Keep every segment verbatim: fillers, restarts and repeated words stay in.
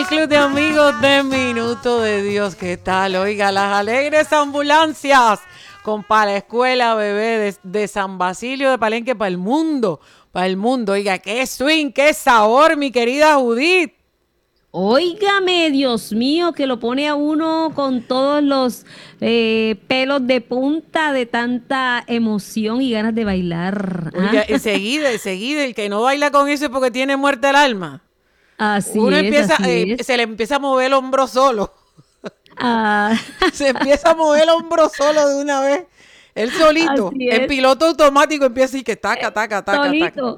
el Club de Amigos de Minuto de Dios. ¿Qué tal? Oiga, las alegres ambulancias con para la escuela bebé de, de San Basilio de Palenque para el mundo, para el mundo. Oiga, qué swing, qué sabor, mi querida Judith. Óigame, Dios mío, que lo pone a uno con todos los eh, pelos de punta de tanta emoción y ganas de bailar. Oiga, ¿Ah? enseguida, enseguida, el que no baila con eso es porque tiene muerte el alma. Así Uno es, empieza, así eh, es. se le empieza a mover el hombro solo. Ah, Se empieza a mover el hombro solo de una vez. Él solito, así en es, piloto automático empieza así que taca, taca, taca, taca. solito.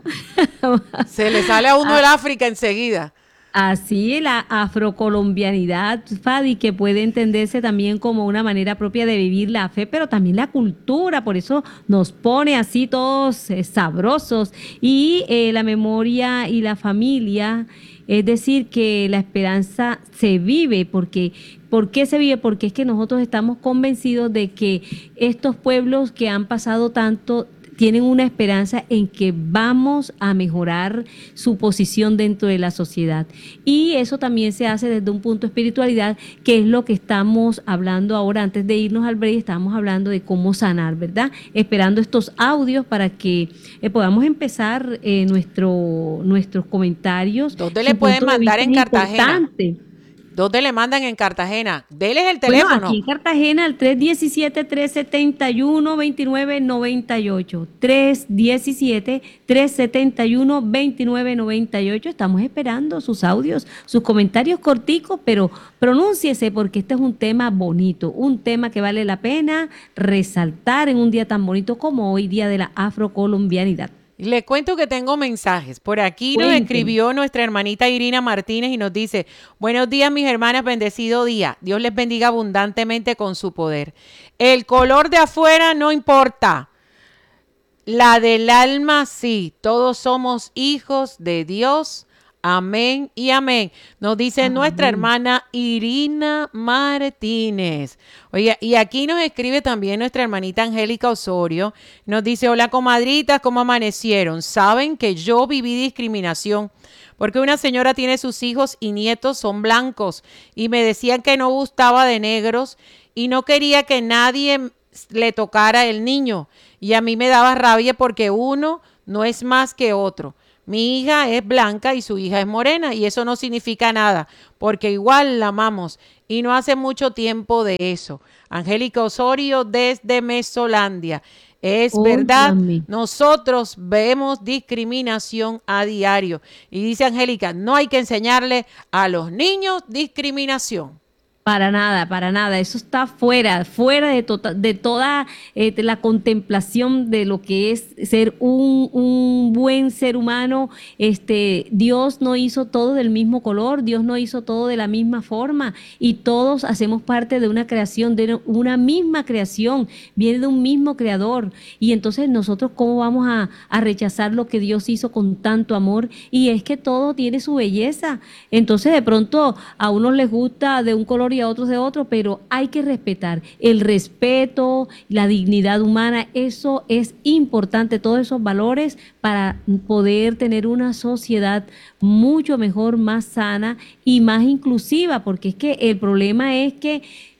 Se le sale a uno Ah, el África enseguida. Así la afrocolombianidad, Fadi, que puede entenderse también como una manera propia de vivir la fe, pero también la cultura, por eso nos pone así todos eh, sabrosos. Y eh, la memoria y la familia, es decir, que la esperanza se vive, porque ¿por qué se vive? Porque es que nosotros estamos convencidos de que estos pueblos que han pasado tanto tienen una esperanza en que vamos a mejorar su posición dentro de la sociedad. Y eso también se hace desde un punto de espiritualidad, que es lo que estamos hablando ahora. Antes de irnos al break, estamos hablando de cómo sanar, ¿verdad? Esperando estos audios para que eh, podamos empezar eh, nuestro, nuestros comentarios. ¿Dónde le Su pueden punto de mandar vista en es Cartagena? importante. ¿Dónde le mandan en Cartagena? Deles el Bueno, teléfono. aquí en Cartagena, el tres diecisiete, tres setenta y uno, veintinueve noventa y ocho. tres diecisiete, tres setenta y uno, veintinueve noventa y ocho. Estamos esperando sus audios, sus comentarios corticos, pero pronúnciese porque este es un tema bonito, un tema que vale la pena resaltar en un día tan bonito como hoy, Día de la Afrocolombianidad. Le cuento que tengo mensajes. Por aquí nos Cuénteme. escribió nuestra hermanita Irina Martínez y nos dice: buenos días, mis hermanas, bendecido día. Dios les bendiga abundantemente con su poder. El color de afuera no importa. La del alma sí. Todos somos hijos de Dios. Amén y amén. Nos dice nuestra Amén. hermana Irina Martínez. Oye, y aquí nos escribe también nuestra hermanita Angélica Osorio. Nos dice: hola comadritas, ¿cómo amanecieron? Saben que yo viví discriminación porque una señora tiene sus hijos y nietos son blancos y me decían que no gustaba de negros y no quería que nadie le tocara el niño. Y a mí me daba rabia porque uno no es más que otro. Mi hija es blanca y su hija es morena y eso no significa nada, porque igual la amamos y no hace mucho tiempo de eso. Angélica Osorio desde Mesolandia. Es verdad, Óigame. nosotros vemos discriminación a diario. Y dice Angélica, no hay que enseñarle a los niños discriminación. Para nada, para nada. Eso está fuera, fuera de, tota- de toda eh, de la contemplación de lo que es ser un, un buen ser humano. Este, Dios no hizo todo del mismo color, Dios no hizo todo de la misma forma y todos hacemos parte de una creación, de una misma creación, viene de un mismo creador. Y entonces nosotros, ¿cómo vamos a, a rechazar lo que Dios hizo con tanto amor? Y es que todo tiene su belleza. Entonces, de pronto, a unos les gusta de un color y a otros de otro, pero hay que respetar. El respeto, la dignidad humana, eso es importante, todos esos valores para poder tener una sociedad mucho mejor, más sana y más inclusiva, porque es que el problema es que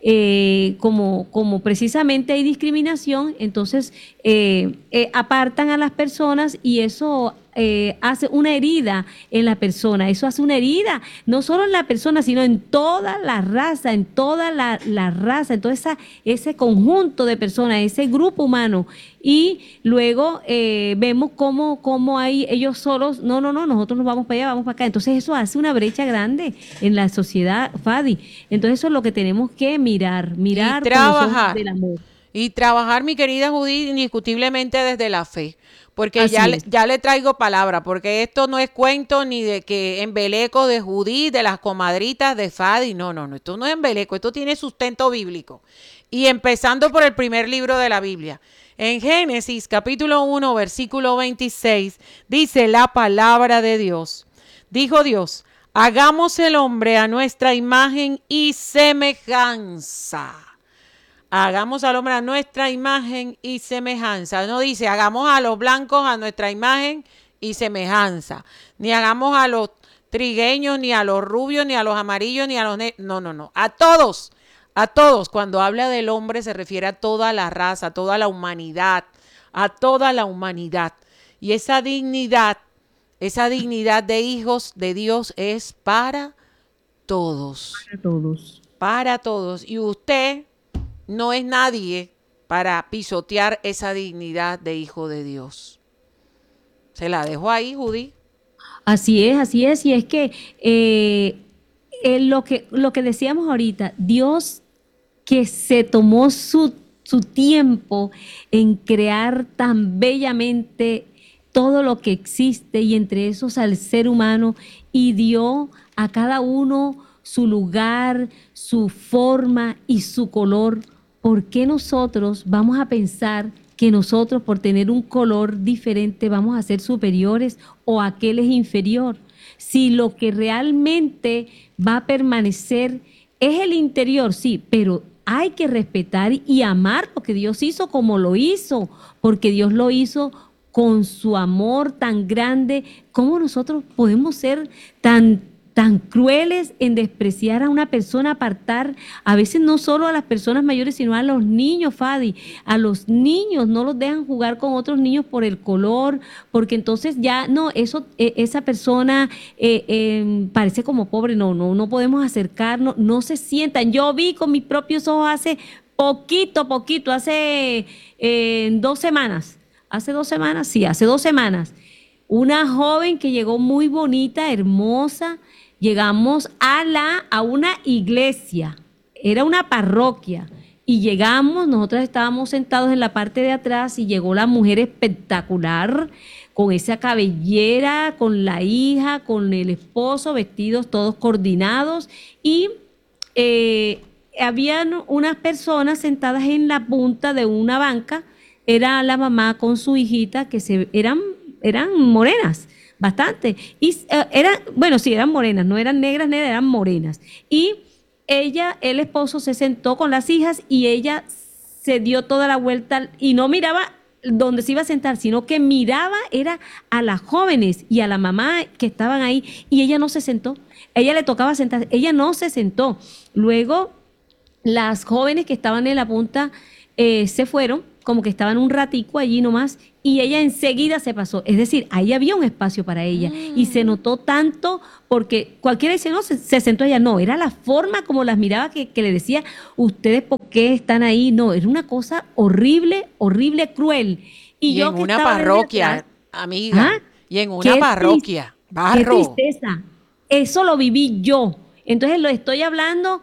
eh, como, como precisamente hay discriminación, entonces eh, eh, apartan a las personas y eso eh, hace una herida en la persona, eso hace una herida, no solo en la persona, sino en toda la raza, en toda la, la raza, en todo esa, ese conjunto de personas, ese grupo humano. Y luego eh, vemos cómo, cómo hay ellos solos, no, no, no, nosotros nos vamos para allá, vamos para acá. Entonces eso hace una brecha grande en la sociedad, Fadi. Entonces eso es lo que tenemos que mirar, Y mirar con los ojos trabajar. del amor. Y trabajar, mi querida Judith, indiscutiblemente desde la fe. Porque ya Así le, es. ya le traigo palabra, porque esto no es cuento ni de que embeleco de Judith, de las comadritas de Fadi. No, no, no, esto no es embeleco, esto tiene sustento bíblico. Y empezando por el primer libro de la Biblia. En Génesis capítulo uno, versículo veintiséis, dice la palabra de Dios. Dijo Dios: hagamos el hombre a nuestra imagen y semejanza. Hagamos al hombre a nuestra imagen y semejanza. No dice hagamos a los blancos a nuestra imagen y semejanza. Ni hagamos a los trigueños, ni a los rubios, ni a los amarillos, ni a los negros. No, no, no. A todos, a todos. Cuando habla del hombre se refiere a toda la raza, a toda la humanidad, a toda la humanidad. Y esa dignidad, esa dignidad de hijos de Dios es para todos. Para todos. Para todos. Y usted no es nadie para pisotear esa dignidad de hijo de Dios. Se la dejo ahí, Judy. Así es, así es. Y es que, eh, eh, lo que lo que decíamos ahorita, Dios que se tomó su, su tiempo en crear tan bellamente todo lo que existe y entre esos al ser humano y dio a cada uno su lugar, su forma y su color. ¿Por qué nosotros vamos a pensar que nosotros por tener un color diferente vamos a ser superiores o aquel es inferior? Si lo que realmente va a permanecer es el interior, sí, pero hay que respetar y amar lo que Dios hizo como lo hizo, porque Dios lo hizo con su amor tan grande. ¿Cómo nosotros podemos ser tan tan crueles en despreciar a una persona, apartar a veces no solo a las personas mayores, sino a los niños, Fadi? A los niños no los dejan jugar con otros niños por el color, porque entonces ya, no, eso, eh, esa persona eh, eh, parece como pobre, no, no, no podemos acercarnos, no se sientan. Yo vi con mis propios ojos hace poquito, poquito, hace eh, dos semanas, hace dos semanas, sí, hace dos semanas, una joven que llegó muy bonita, hermosa. Llegamos a la a una iglesia, era una parroquia, y llegamos, nosotros estábamos sentados en la parte de atrás y llegó la mujer espectacular, con esa cabellera, con la hija, con el esposo, vestidos todos coordinados, y eh, habían unas personas sentadas en la punta de una banca, era la mamá con su hijita, que se eran, eran morenas. Bastante. Y uh, eran, bueno, sí, eran morenas, no eran negras, negras, eran morenas. Y ella, el esposo, se sentó con las hijas y ella se dio toda la vuelta y no miraba donde se iba a sentar, sino que miraba era a las jóvenes y a la mamá que estaban ahí y ella no se sentó. Ella le tocaba sentarse, ella no se sentó. Luego, las jóvenes que estaban en la punta eh, se fueron, como que estaban un ratico allí nomás, y ella enseguida se pasó. Es decir, ahí había un espacio para ella. Mm. Y se notó tanto, porque cualquiera dice, no, se, se sentó allá. No, era la forma como las miraba que, que le decía, ustedes por qué están ahí. No, era una cosa horrible, horrible, cruel. Y, y yo en que una parroquia, atrás, amiga, ¿ah? Y en una qué parroquia, triste, barro. Qué tristeza. Eso lo viví yo. Entonces lo estoy hablando